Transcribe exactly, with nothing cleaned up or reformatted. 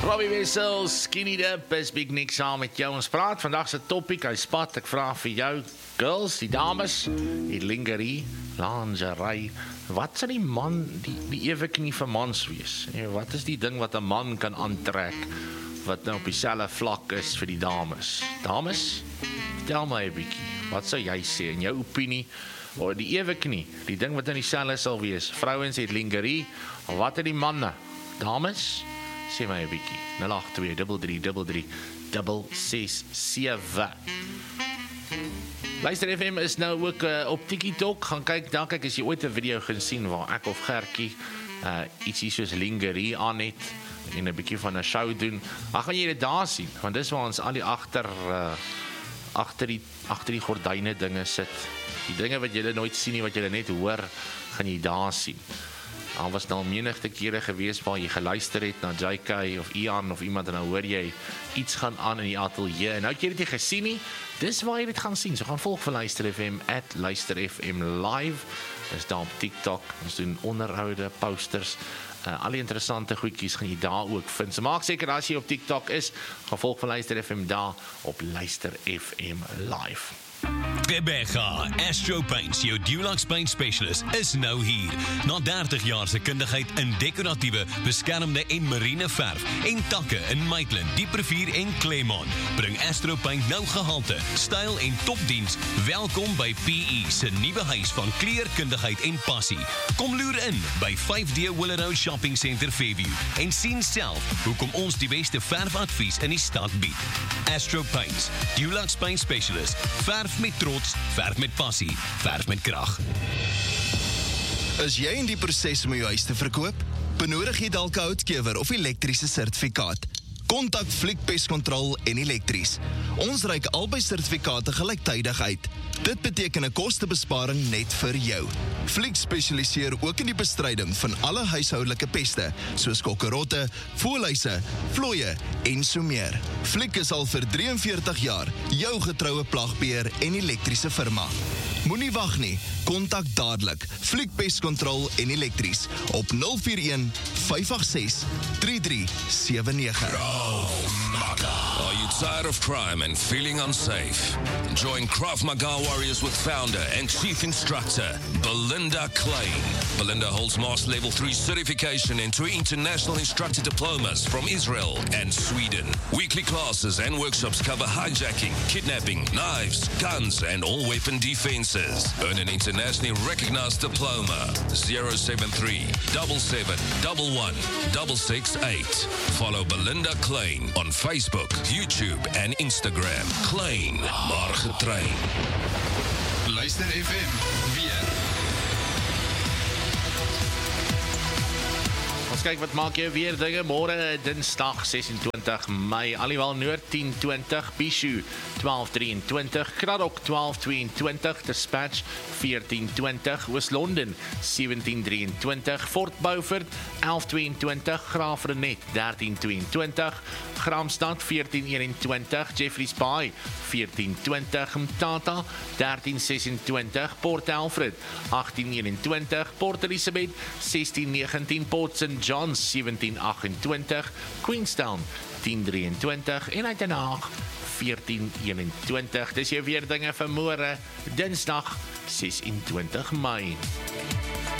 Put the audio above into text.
Robbie Wessels, Skinny Dip, is Big Nick saam met jou. Ons praat vandag se topic, hy spat, ek vra vir jou, girls, die dames, die lingerie, lingerie, wat sal die man, die, die ewe knie vir mans wees? En wat is die ding wat 'n man kan aantrek, wat nou op dieselfde vlak is vir die dames? Dames, tel my 'n bietjie, wat sou jy sê in jou opinie, oor die ewe knie, die ding wat in dieselfde sal wees? Vrouens het lingerie, wat het die manne? Dames, sê my 'n bietjie, nul agt twee drie drie drie drie ses ses sewe. Luister F M is nou ook uh, op TikTok, gaan kyk, dan kyk as jy ooit 'n video gaan sien waar ek of Gertjie uh, ietsie soos lingerie aan het en 'n bietjie van 'n show doen, dan gaan jy dit daar sien, want dis waar ons al die agter uh, agter die agter die gordyne dinge sit. Die dinge wat jy nooit sien nie, wat jy net hoor, gaan jy daar sien. Al was nou menigte kere gewees waar jy geluister het na J K of Ian of iemand en nou hoor jy iets gaan aan in die ateljee en nou het jy dit nie gesien nie, dis waar jy dit gaan sien. So gaan volg vir Luister F M, at Luister F M Live, is daar op TikTok, ons doen onderhoude, posters, uh, al die interessante goedjies gaan jy daar ook vind. So maak seker as jy op TikTok is, gaan volg vir Luister F M daar op Luister F M Live. Rebecca, Astro Paints, jou Dulux Paint Specialist, is nou hier. Na dertig jaar se kundigheid in dekoratiewe, beskermde en marine verf en takke in Maitland, Dieprivier en Claremont, bring Astro Paint nou gehalte, styl en topdiens. Welkom by P E se nuwe huis van kleurkundigheid en passie. Kom loer in by vyf D Willow Shopping Center Fairview en sien self hoekom ons die beste verfadvies in die stad bied. Astro Paints, Dulux Paint Specialist, verf met trots, verf met passie, verf met krag. Is jy in die proses om jou huis te verkoop? Benodig jy dalk 'n houtkewer of elektriese sertifikaat? Kontak Fliek Pest Control en Elektries. Ons reik albei sertifikate gelyktydig uit. Dit beteken 'n kostebesparing net vir jou. Fliek spesialiseer ook in die bestryding van alle huishoudelike peste, soos kokkerotte, voëlhuise, vlooie en so meer. Fliek is al vir drie en veertig jaar jou getroue plagbeheer en elektriese firma. Moenie wag nie, kontak dadelik Fliek Pest Control en Elektries op nul vier een vyf agt ses drie drie sewe nege. Are you tired of crime and feeling unsafe? Join Krav Maga Warriors with founder and chief instructor, Belinda Klein. Belinda holds Master Level three certification and two international instructor diplomas from Israel and Sweden. Weekly classes and workshops cover hijacking, kidnapping, knives, guns, and all weapon defenses. Earn an internationally recognized diploma. zero seven three, seven seven one one, six six eight. Follow Belinda Klein on Facebook, YouTube en Instagram. Klein, maar getrain. Luister F M, weer. Ons kyk wat maak jy weer dinge. Môre Dinsdag ses en twintig Mei, Aliwal Noord tien twintig, Bishu twaalf drieëntwintig, Kraddock twaalf tweeëntwintig, Dispatch veertien twintig, Oos-London sewentien drieëntwintig, Fort Beaufort elf tweeëntwintig, Graafrenet dertien tweeëntwintig, Gramstad veertien eenentwintig, Jeffreys Bay veertien twintig, Mtata dertien sesentwintig, Port Alfred agttien eenentwintig, Port Elizabeth sestien negentien, Port Saint John's sewentien achtentwintig, Queenstown tien drieëntwintig en uit Den Haag veertien eenentwintig. Dis jou weer dinge vir môre Dinsdag ses en twintig Mei.